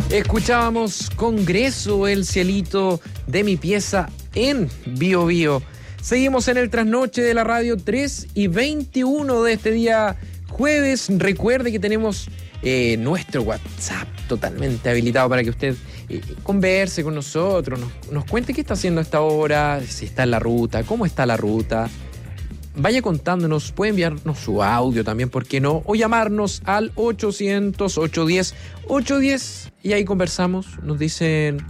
Escuchábamos Congreso, el cielito de mi pieza en Bio Bio. Seguimos en el trasnoche de la radio 3:21 de este día jueves. Recuerde que tenemos nuestro WhatsApp totalmente habilitado para que usted converse con nosotros, nos cuente qué está haciendo a esta hora, si está en la ruta, cómo está la ruta. Vaya contándonos, puede enviarnos su audio también, ¿por qué no? O llamarnos al 800-810-810 y ahí conversamos. Nos dicen,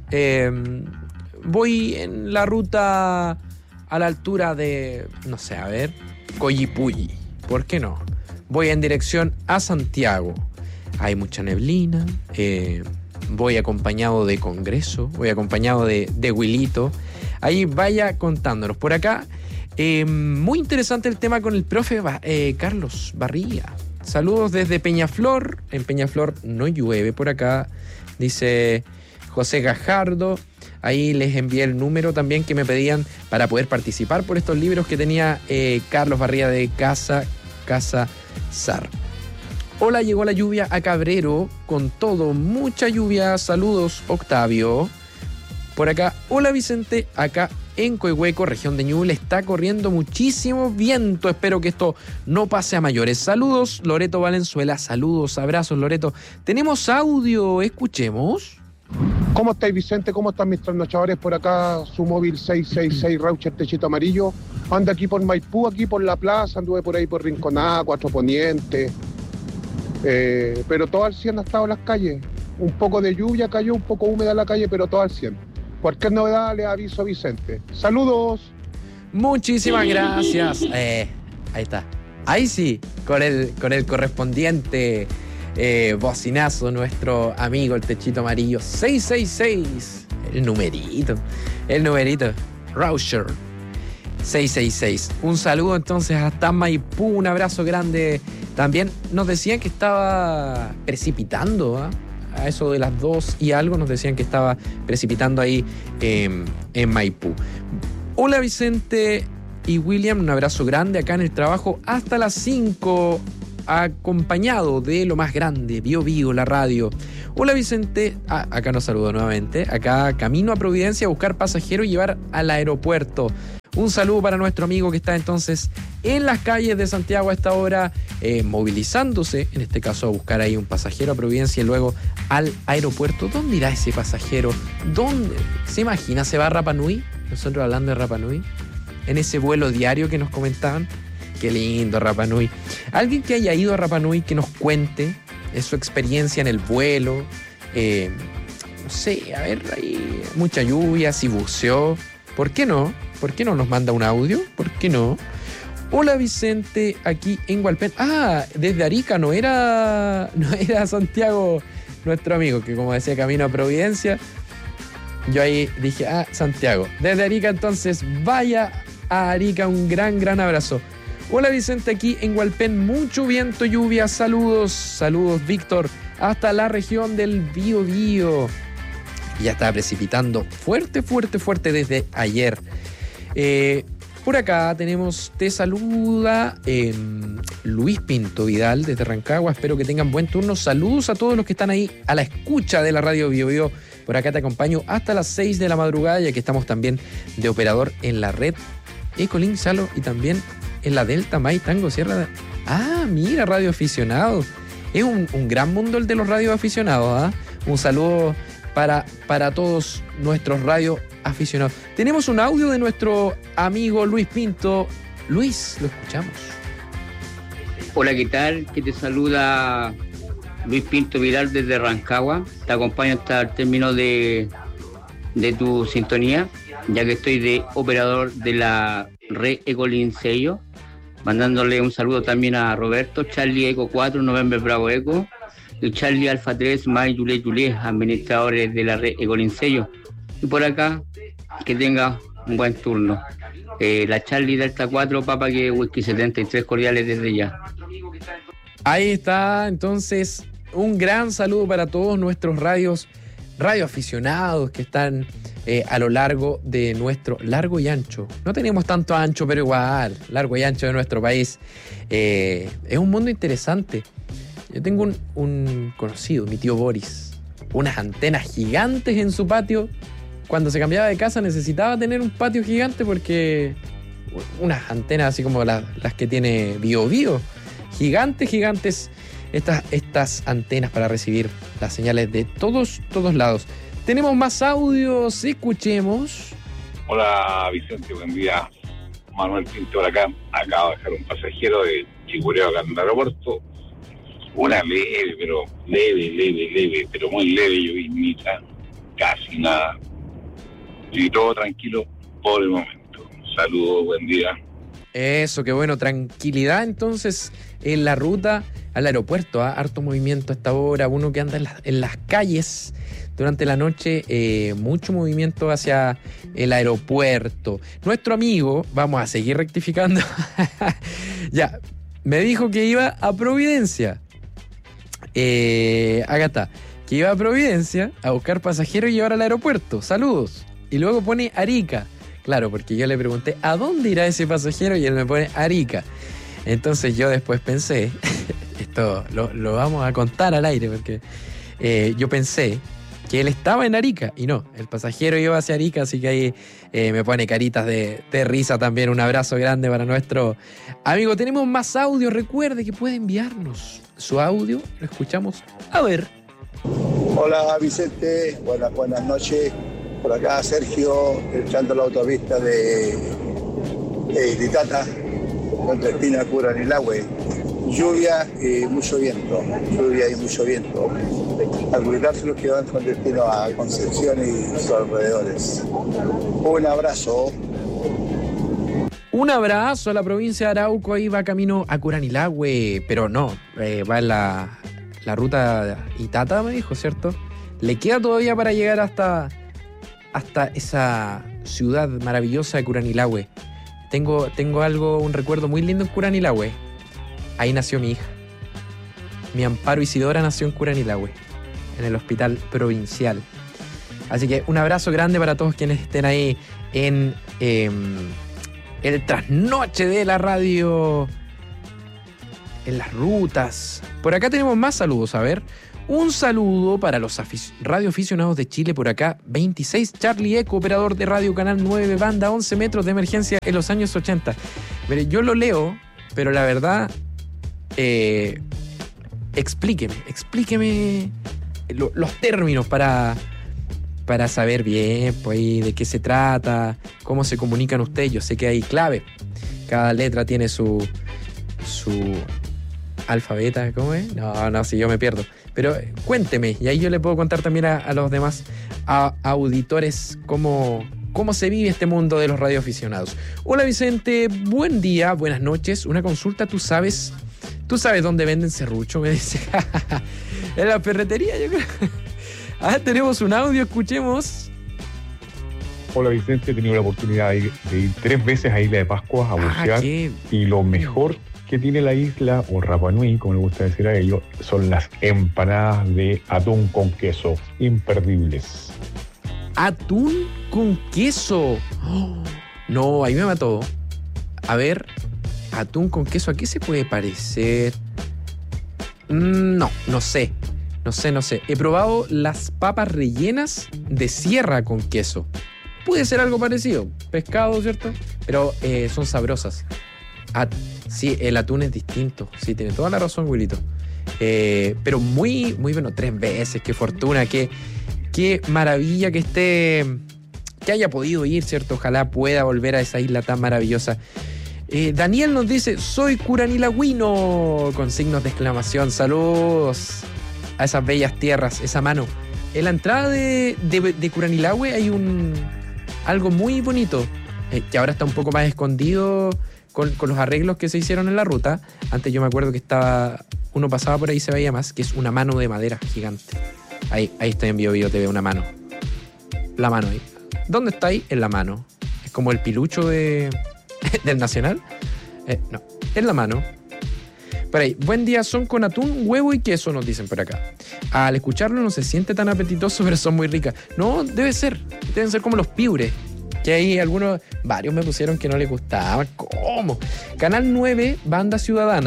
voy en la ruta a la altura de, no sé, a ver, Coyipulli, ¿por qué no? Voy en dirección a Santiago. Hay mucha neblina, voy acompañado de Congreso, voy acompañado de Wilito. Ahí vaya contándonos. Por acá, muy interesante el tema con el profe Carlos Barría. Saludos desde Peñaflor. En Peñaflor no llueve por acá, dice José Gajardo. Ahí les envié el número también que me pedían para poder participar por estos libros que tenía Carlos Barría de Casa Sar. Hola, llegó la lluvia a Cabrero con todo, mucha lluvia. Saludos, Octavio. Por acá, hola Vicente, acá en Coihueco, región de Ñuble, está corriendo muchísimo viento. Espero que esto no pase a mayores. Saludos, Loreto Valenzuela. Saludos, abrazos, Loreto. Tenemos audio, escuchemos. ¿Cómo estáis, Vicente? ¿Cómo están mis trasnochadores por acá? Su móvil 666 Raucher Techito Amarillo. Ando aquí por Maipú, aquí por la plaza, anduve por ahí por Rinconada, Cuatro Poniente. Pero todo al 100 ha estado en las calles. Un poco de lluvia cayó, un poco húmeda la calle, pero todo al 100. Cualquier novedad le aviso a Vicente. ¡Saludos! Muchísimas gracias. Ahí está. Ahí sí, con el correspondiente bocinazo, nuestro amigo el Techito Amarillo. 666. El numerito. Rauscher. 666. Un saludo entonces hasta Maipú. Un abrazo grande. También nos decían que estaba precipitando, ¿eh? A eso de las 2 y algo nos decían que estaba precipitando ahí en Maipú. Hola Vicente y William, un abrazo grande acá en el trabajo hasta las 5, acompañado de lo más grande, Bio Bio, la radio. Hola Vicente, acá nos saludo nuevamente, acá camino a Providencia a buscar pasajero y llevar al aeropuerto. Un saludo para nuestro amigo que está entonces en las calles de Santiago a esta hora, movilizándose, en este caso a buscar ahí un pasajero a Providencia y luego al aeropuerto. ¿Dónde irá ese pasajero? ¿Dónde? ¿Se imagina? ¿Se va a Rapa Nui? Nosotros hablando de Rapa Nui, en ese vuelo diario que nos comentaban. Qué lindo Rapa Nui. Alguien que haya ido a Rapa Nui que nos cuente su experiencia en el vuelo. No sé, a ver, hay mucha lluvia, si buceó. ¿Por qué no? ¿Por qué no nos manda un audio? ¿Por qué no? Hola Vicente, aquí en Hualpén. Desde Arica, no era Santiago nuestro amigo, que como decía, camino a Providencia. Yo ahí dije, Santiago. Desde Arica, entonces, vaya a Arica, un gran abrazo. Hola Vicente, aquí en Hualpén, mucho viento, lluvia, saludos, Víctor, hasta la región del Biobío. Ya está precipitando fuerte desde ayer. Por acá te saluda Luis Pinto Vidal desde Rancagua. Espero que tengan buen turno. Saludos a todos los que están ahí a la escucha de la radio Bio Bio. Por acá te acompaño hasta las 6 de la madrugada, ya que estamos también de operador en la red Ecolink Salo y también en la Delta May Tango Sierra. Mira, radio aficionado. Es un gran mundo el de los radio aficionados. Un saludo para todos nuestros radio aficionados. Tenemos un audio de nuestro amigo Luis Pinto. Luis, lo escuchamos. Hola, ¿qué tal? Que te saluda Luis Pinto Vidal desde Rancagua. Te acompaño hasta el término de tu sintonía, ya que estoy de operador de la red Ecolink Sello, mandándole un saludo también a Roberto, Charlie Eco 4, November Bravo Eco, y Charlie Alfa 3, Mike Juliet, administradores de la red Ecolink Sello. Y por acá, que tenga un buen turno. La Charlie Delta 4, Papa que Whisky 73, cordiales desde ya. Ahí está, entonces, un gran saludo para todos nuestros radio aficionados que están a lo largo de nuestro largo y ancho. No tenemos tanto ancho, pero igual, largo y ancho de nuestro país. Es un mundo interesante. Yo tengo un conocido, mi tío Boris. unas antenas gigantes en su patio. Cuando se cambiaba de casa necesitaba tener un patio gigante porque unas antenas así como las que tiene BioBio. Gigantes. Estas antenas para recibir las señales de todos lados. Tenemos más audios, escuchemos. Hola Vicente, buen día. Manuel Pinto por acá. Acabo de dejar un pasajero de Chicureo acá en el aeropuerto. Una leve, pero muy leve llovinita, casi nada. Y todo tranquilo por el momento. Saludos, buen día. Eso, qué bueno, tranquilidad entonces en la ruta al aeropuerto, harto movimiento a esta hora, uno que anda en las calles durante la noche, mucho movimiento hacia el aeropuerto. Nuestro amigo, vamos a seguir rectificando, ya, me dijo que iba a Providencia, acá está, que iba a Providencia a buscar pasajeros y llevar al aeropuerto, saludos, y luego pone Arica. Claro, porque yo le pregunté ¿a dónde irá ese pasajero? Y él me pone Arica. Entonces yo después pensé, esto lo vamos a contar al aire, porque yo pensé que él estaba en Arica y no, el pasajero iba hacia Arica, así que ahí me pone caritas de risa también. Un abrazo grande para nuestro amigo. Tenemos más audio, recuerde que puede enviarnos su audio, lo escuchamos. A ver. Hola Vicente, buenas noches. Por acá Sergio, echando la autopista de Itata, contra Espina Curanilahue. Lluvia y mucho viento. Al cuidarse los que van con destino a Concepción y sus alrededores. Un abrazo. Un abrazo a la provincia de Arauco, ahí va camino a Curanilahue, pero no, va en la ruta Itata, me dijo, ¿cierto? Le queda todavía para llegar hasta esa ciudad maravillosa de Curanilahue. Tengo un recuerdo muy lindo en Curanilahue. Ahí nació mi hija. Mi Amparo Isidora nació en Curanilahue, en el hospital provincial. Así que un abrazo grande para todos quienes estén ahí en el trasnoche de la radio, en las rutas. Por acá tenemos más saludos, a ver. Un saludo para los radioaficionados de Chile por acá. 26 Charlie Eco, operador de radio Canal 9, banda 11 metros de emergencia en los años 80. Pero yo lo leo, pero la verdad, explíqueme los términos para saber bien pues, de qué se trata, cómo se comunican ustedes. Yo sé que hay clave. Cada letra tiene su alfabeta, ¿cómo es? No, si yo me pierdo. Pero cuénteme, y ahí yo le puedo contar también a los demás auditores cómo se vive este mundo de los radioaficionados. Hola Vicente, buen día, buenas noches. Una consulta, ¿tú sabes dónde venden serrucho? Me dice. En la ferretería, yo creo. Tenemos un audio, escuchemos. Hola Vicente, he tenido la oportunidad de ir 3 veces a Isla de Pascua a bucear y lo mejor que tiene la isla, o Rapa Nui, como le gusta decir a ellos, son las empanadas de atún con queso, imperdibles. ¿Atún con queso? Oh, no, ahí me mató. A ver, atún con queso, ¿a qué se puede parecer? No sé. He probado las papas rellenas de sierra con queso. Puede ser algo parecido, pescado, ¿cierto? Pero son sabrosas. Sí, el atún es distinto. Sí, tiene toda la razón, Wilito. Pero muy, muy bueno. 3 veces, qué fortuna, qué maravilla que haya podido ir, ¿cierto? Ojalá pueda volver a esa isla tan maravillosa. Daniel nos dice, soy curanilagüino, con signos de exclamación. Saludos a esas bellas tierras, esa mano. En la entrada de Curanilahue hay algo muy bonito, que ahora está un poco más escondido con los arreglos que se hicieron en la ruta. Antes yo me acuerdo que uno pasaba por ahí y se veía más, que es una mano de madera gigante. Ahí estoy en BioBio TV, una mano. La mano ahí. ¿Dónde está ahí? En la mano. Es como el pilucho del Nacional. No, en la mano. Por ahí, buen día, son con atún, huevo y queso, nos dicen por acá. Al escucharlo no se siente tan apetitoso, pero son muy ricas. No, deben ser como los piures. Que hay varios me pusieron que no les gustaba. ¿Cómo? Canal 9, Banda Ciudadana.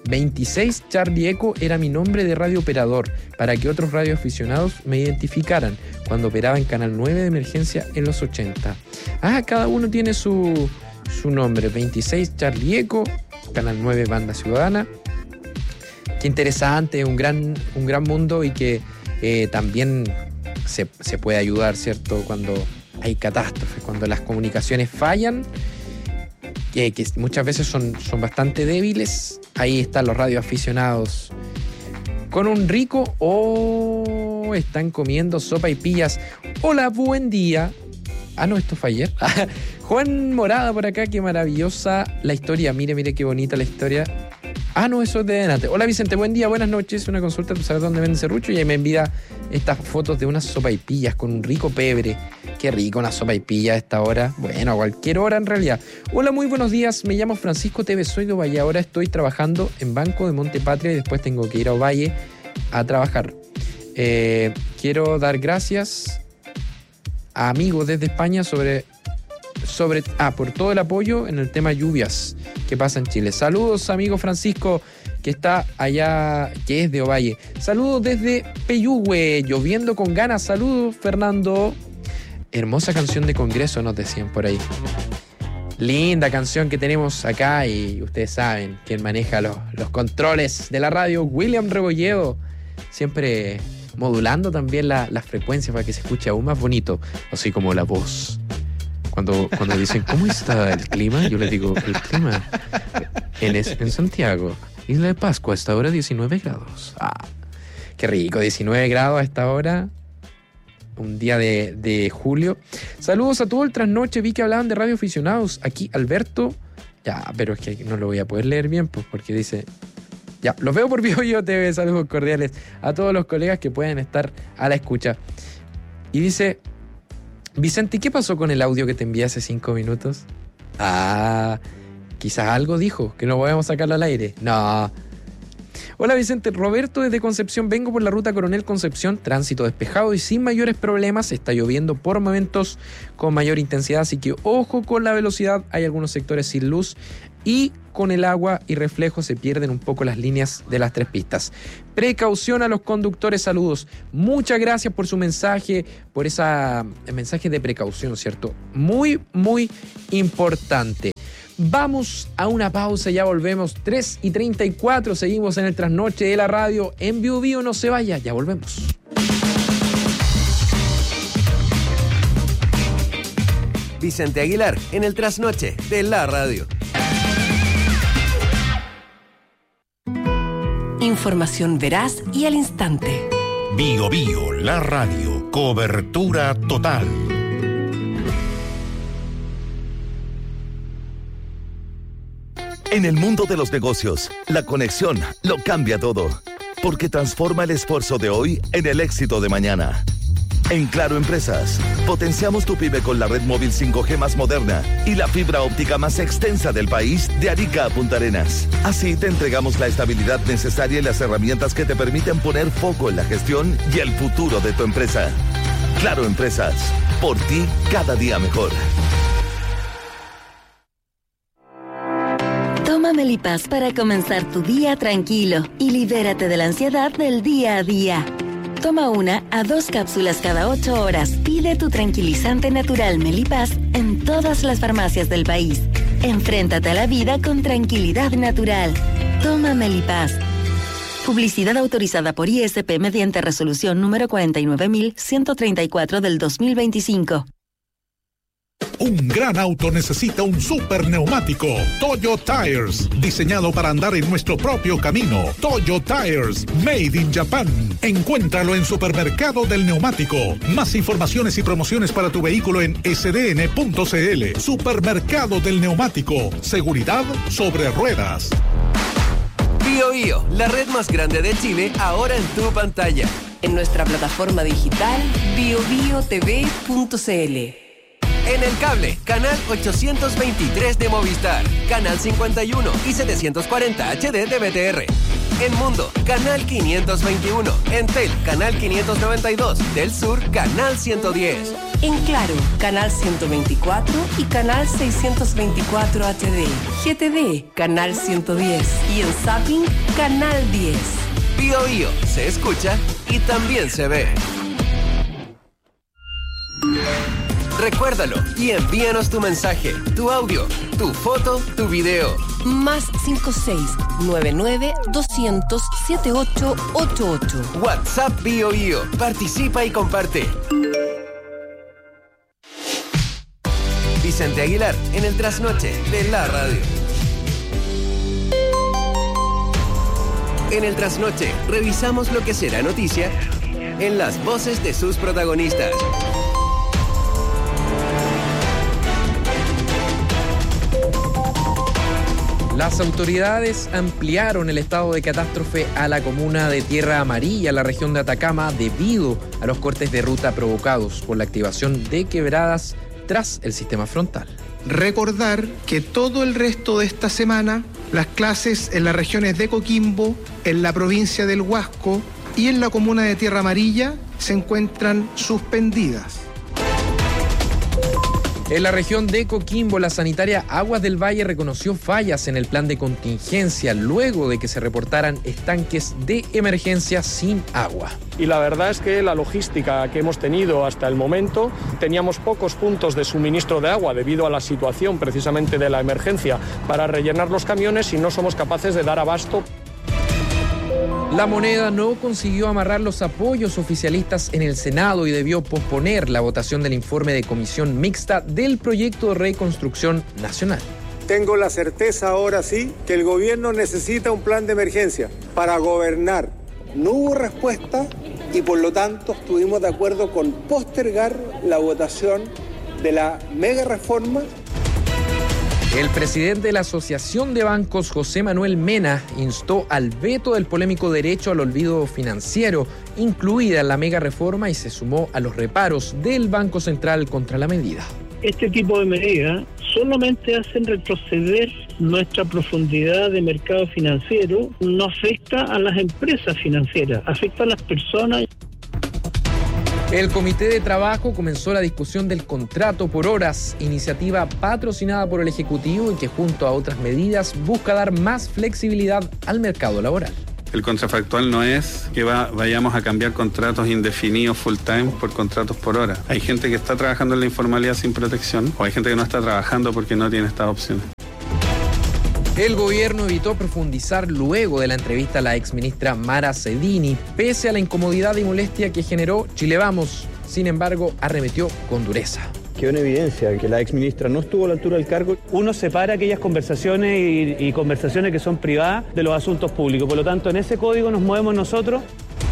26 Charlie Echo era mi nombre de radiooperador para que otros radioaficionados me identificaran cuando operaba en Canal 9 de emergencia en los 80. Cada uno tiene su nombre. 26 Charlie Echo, Canal 9 Banda Ciudadana. Qué interesante, un gran mundo y que también se puede ayudar, ¿cierto? Cuando hay catástrofes, cuando las comunicaciones fallan, que muchas veces son bastante débiles. Ahí están los radioaficionados con un rico están comiendo sopaipillas. Hola, buen día. No, esto fue ayer. Juan Morada por acá, qué maravillosa la historia. Mire qué bonita la historia. No, eso es de delante. Hola Vicente, buen día, buenas noches. Una consulta, ¿tú sabes dónde vende serrucho? Y ahí me envía estas fotos de unas sopaipillas con un rico pebre. Qué rico una sopaipilla a esta hora. Bueno, a cualquier hora en realidad. Hola, muy buenos días. Me llamo Francisco Tevez, soy de Ovalle. Ahora estoy trabajando en Banco de Montepatria y después tengo que ir a Ovalle a trabajar. Quiero dar gracias a amigos desde España por todo el apoyo en el tema lluvias que pasa en Chile. Saludos, amigo Francisco, que está allá, que es de Ovalle. Saludos desde Peyúgue, lloviendo con ganas. Saludos, Fernando. Hermosa canción de Congreso, nos decían por ahí. Linda canción que tenemos acá y ustedes saben quién maneja los controles de la radio, William Rebolledo, siempre modulando también las frecuencias para que se escuche aún más bonito, así como la voz. Cuando dicen, ¿cómo está el clima? Yo les digo, el clima en Santiago, Isla de Pascua, a esta hora 19 grados. Qué rico, 19 grados a esta hora. Un día de julio. Saludos a todo el trasnoche. Vi que hablaban de radioaficionados. Aquí Alberto. Pero es que no lo voy a poder leer bien, pues, porque dice... los veo por Bio TV. Saludos cordiales a todos los colegas que pueden estar a la escucha. Y dice... Vicente, ¿qué pasó con el audio que te envié hace 5 minutos? Quizás algo dijo, que no podemos sacarlo al aire. No. Hola Vicente, Roberto desde Concepción. Vengo por la ruta Coronel Concepción, tránsito despejado y sin mayores problemas. Está lloviendo por momentos con mayor intensidad, así que ojo con la velocidad. Hay algunos sectores sin luz y con el agua y reflejo se pierden un poco las líneas de las 3 pistas. Precaución a los conductores, saludos. Muchas gracias por su mensaje, por ese mensaje de precaución, ¿cierto? Muy, muy importante. Vamos a una pausa, ya volvemos. 3:34, seguimos en el trasnoche de la radio. En Bio, no se vaya, ya volvemos. Vicente Aguilar, en el trasnoche de la radio. Información veraz y al instante. Bio, la radio. Cobertura total. En el mundo de los negocios, la conexión lo cambia todo, porque transforma el esfuerzo de hoy en el éxito de mañana. En Claro Empresas, potenciamos tu pyme con la red móvil 5G más moderna y la fibra óptica más extensa del país de Arica a Punta Arenas. Así te entregamos la estabilidad necesaria y las herramientas que te permiten poner foco en la gestión y el futuro de tu empresa. Claro Empresas, por ti cada día mejor. Toma Melipaz para comenzar tu día tranquilo y libérate de la ansiedad del día a día. Toma 1 a 2 cápsulas cada 8 horas. Pide tu tranquilizante natural Melipaz en todas las farmacias del país. Enfréntate a la vida con tranquilidad natural. Toma Melipaz. Publicidad autorizada por ISP mediante resolución número 49.134 del 2025. Un gran auto necesita un super neumático. Toyo Tires, diseñado para andar en nuestro propio camino. Toyo Tires, made in Japan. Encuéntralo en Supermercado del Neumático. Más informaciones y promociones para tu vehículo en sdn.cl. Supermercado del Neumático. Seguridad sobre ruedas. Bio, la red más grande de Chile, ahora en tu pantalla. En nuestra plataforma digital biobiotv.cl. En el cable, canal 823 de Movistar, canal 51 y 740 HD de BTR. En Mundo, canal 521. Entel, canal 592. Del Sur, canal 110. En Claro, canal 124 y canal 624 HD. GTD, canal 110. Y en Zapping, canal 10. Bio Bio, se escucha y también se ve. Recuérdalo y envíanos tu mensaje, tu audio, tu foto, tu video. Más 56-99-200-7888. WhatsApp Bio Bio. Participa y comparte. Vicente Aguilar en el Trasnoche de la radio. En el Trasnoche revisamos lo que será noticia en las voces de sus protagonistas. Las autoridades ampliaron el estado de catástrofe a la comuna de Tierra Amarilla, la región de Atacama, debido a los cortes de ruta provocados por la activación de quebradas tras el sistema frontal. Recordar que todo el resto de esta semana, las clases en las regiones de Coquimbo, en la provincia del Huasco y en la comuna de Tierra Amarilla se encuentran suspendidas. En la región de Coquimbo, la sanitaria Aguas del Valle reconoció fallas en el plan de contingencia luego de que se reportaran estanques de emergencia sin agua. Y la verdad es que la logística que hemos tenido hasta el momento, teníamos pocos puntos de suministro de agua debido a la situación precisamente de la emergencia para rellenar los camiones y no somos capaces de dar abasto. La Moneda no consiguió amarrar los apoyos oficialistas en el Senado y debió posponer la votación del informe de comisión mixta del proyecto de reconstrucción nacional. Tengo la certeza ahora sí que el gobierno necesita un plan de emergencia para gobernar. No hubo respuesta y por lo tanto estuvimos de acuerdo con postergar la votación de la mega reforma. El presidente de la Asociación de Bancos, José Manuel Mena, instó al veto del polémico derecho al olvido financiero, incluida en la mega reforma, y se sumó a los reparos del Banco Central contra la medida. Este tipo de medidas solamente hacen retroceder nuestra profundidad de mercado financiero, no afecta a las empresas financieras, afecta a las personas. El Comité de Trabajo comenzó la discusión del contrato por horas, iniciativa patrocinada por el Ejecutivo y que junto a otras medidas busca dar más flexibilidad al mercado laboral. El contrafactual no es que vayamos a cambiar contratos indefinidos full time por contratos por hora. Hay gente que está trabajando en la informalidad sin protección o hay gente que no está trabajando porque no tiene estas opciones. El gobierno evitó profundizar luego de la entrevista a la exministra Mara Cedini, pese a la incomodidad y molestia que generó Chile Vamos. Sin embargo, arremetió con dureza. Quedó en evidencia que la exministra no estuvo a la altura del cargo. Uno separa aquellas conversaciones y conversaciones que son privadas de los asuntos públicos. Por lo tanto, en ese código nos movemos nosotros.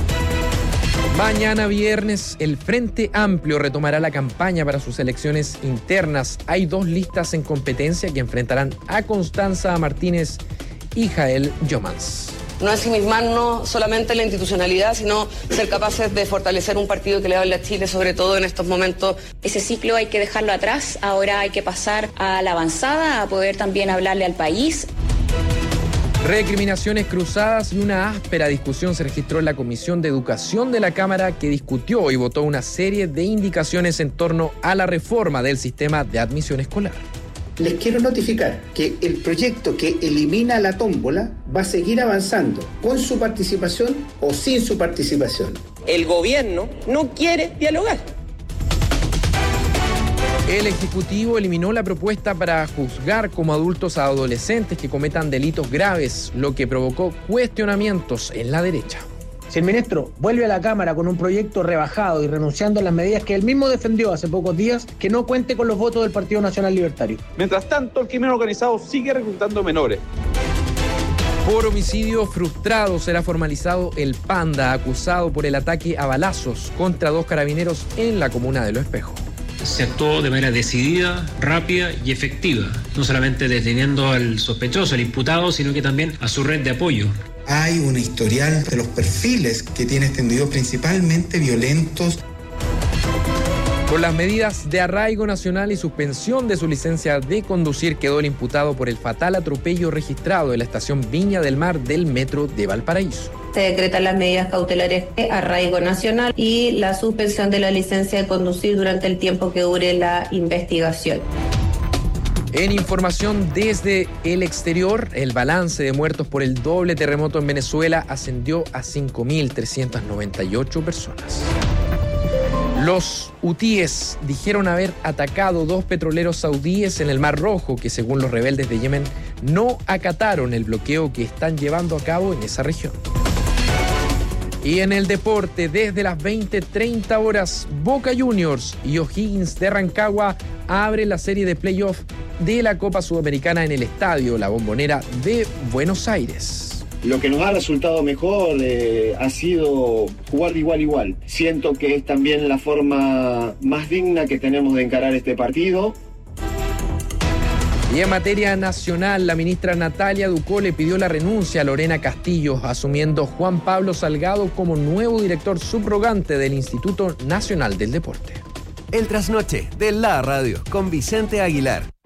Mañana viernes, el Frente Amplio retomará la campaña para sus elecciones internas. Hay 2 listas en competencia que enfrentarán a Constanza Martínez y Jael Yomans. No ensimismarnos solamente en la institucionalidad, sino ser capaces de fortalecer un partido que le hable a Chile, sobre todo en estos momentos. Ese ciclo hay que dejarlo atrás, ahora hay que pasar a la avanzada, a poder también hablarle al país. Recriminaciones cruzadas y una áspera discusión se registró en la Comisión de Educación de la Cámara, que discutió y votó una serie de indicaciones en torno a la reforma del sistema de admisión escolar. Les quiero notificar que el proyecto que elimina la tómbola va a seguir avanzando con su participación o sin su participación. El gobierno no quiere dialogar. El Ejecutivo eliminó la propuesta para juzgar como adultos a adolescentes que cometan delitos graves, lo que provocó cuestionamientos en la derecha. Si el ministro vuelve a la Cámara con un proyecto rebajado y renunciando a las medidas que él mismo defendió hace pocos días, que no cuente con los votos del Partido Nacional Libertario. Mientras tanto, el crimen organizado sigue reclutando menores. Por homicidio frustrado será formalizado el Panda, acusado por el ataque a balazos contra 2 carabineros en la comuna de Los Espejos. Se actuó de manera decidida, rápida y efectiva, no solamente deteniendo al sospechoso, al imputado, sino que también a su red de apoyo. Hay un historial de los perfiles que tiene este individuo, principalmente violentos. Con las medidas de arraigo nacional y suspensión de su licencia de conducir, quedó el imputado por el fatal atropello registrado en la estación Viña del Mar del Metro de Valparaíso. Se decretan las medidas cautelares de arraigo nacional y la suspensión de la licencia de conducir durante el tiempo que dure la investigación. En información desde el exterior, el balance de muertos por el doble terremoto en Venezuela ascendió a 5.398 personas. Los hutíes dijeron haber atacado 2 petroleros saudíes en el Mar Rojo que, según los rebeldes de Yemen, no acataron el bloqueo que están llevando a cabo en esa región. Y en el deporte, desde las 20:30 horas, Boca Juniors y O'Higgins de Rancagua abren la serie de playoff de la Copa Sudamericana en el estadio La Bombonera de Buenos Aires. Lo que nos ha resultado mejor ha sido jugar de igual a igual. Siento que es también la forma más digna que tenemos de encarar este partido. Y en materia nacional, la ministra Natalia Ducó le pidió la renuncia a Lorena Castillo, asumiendo Juan Pablo Salgado como nuevo director subrogante del Instituto Nacional del Deporte. El trasnoche de la radio con Vicente Aguilar.